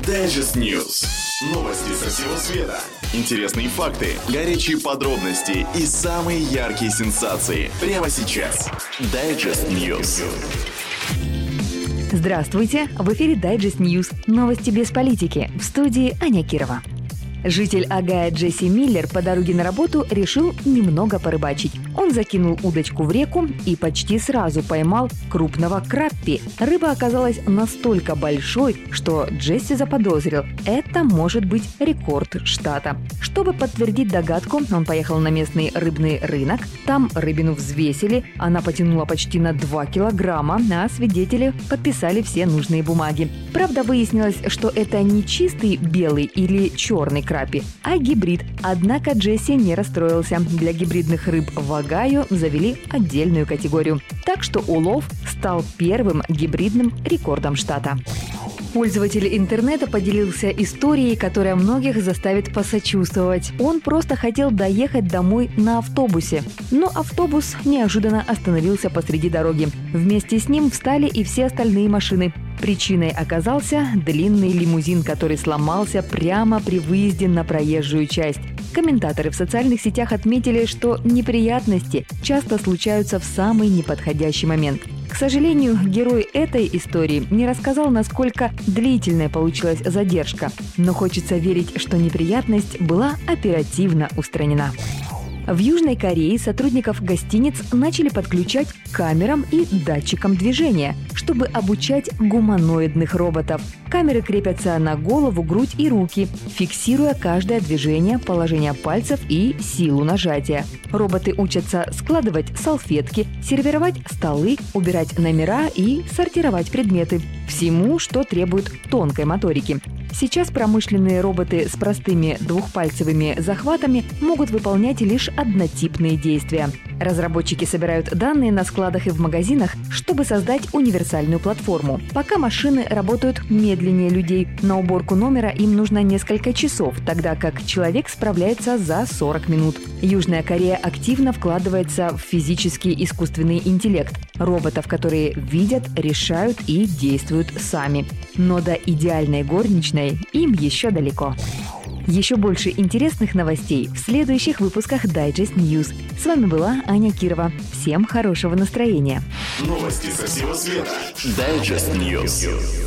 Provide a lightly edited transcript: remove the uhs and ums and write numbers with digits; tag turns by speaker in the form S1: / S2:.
S1: Digest News. Новости со всего света. Интересные факты, горячие подробности и самые яркие сенсации. Прямо сейчас. Digest News.
S2: Здравствуйте! В эфире Digest News. Новости без политики. В студии Аня Кирова. Житель Огайо Джесси Миллер по дороге на работу решил немного порыбачить. Он закинул удочку в реку и почти сразу поймал крупного краппи. Рыба оказалась настолько большой, что Джесси заподозрил – это может быть рекорд штата. Чтобы подтвердить догадку, он поехал на местный рыбный рынок. Там рыбину взвесили, она потянула почти на 2 килограмма, а свидетели подписали все нужные бумаги. Правда, выяснилось, что это не чистый белый или черный краппи, а гибрид. Однако Джесси не расстроился. Для гибридных рыб в Огайо завели отдельную категорию. Так что улов стал первым гибридным рекордом штата. Пользователь интернета поделился историей, которая многих заставит посочувствовать. Он просто хотел доехать домой на автобусе. Но автобус неожиданно остановился посреди дороги. Вместе с ним встали и все остальные машины. Причиной оказался длинный лимузин, который сломался прямо при выезде на проезжую часть. Комментаторы в социальных сетях отметили, что неприятности часто случаются в самый неподходящий момент. К сожалению, герой этой истории не рассказал, насколько длительной получилась задержка, но хочется верить, что неприятность была оперативно устранена. В Южной Корее сотрудников гостиниц начали подключать к камерам и датчикам движения, чтобы обучать гуманоидных роботов. Камеры крепятся на голову, грудь и руки, фиксируя каждое движение, положение пальцев и силу нажатия. Роботы учатся складывать салфетки, сервировать столы, убирать номера и сортировать предметы. Всему, что требует тонкой моторики. Сейчас промышленные роботы с простыми двухпальцевыми захватами могут выполнять лишь однотипные действия. Разработчики собирают данные на складах и в магазинах, чтобы создать универсальную платформу. Пока машины работают медленнее людей. На уборку номера им нужно несколько часов, тогда как человек справляется за 40 минут. Южная Корея активно вкладывается в физический искусственный интеллект. Роботов, которые видят, решают и действуют сами. Но до идеальной горничной им еще далеко. Еще больше интересных новостей в следующих выпусках Digest News. С вами была Аня Кирова. Всем хорошего настроения.
S1: Новости со всего света. Digest News.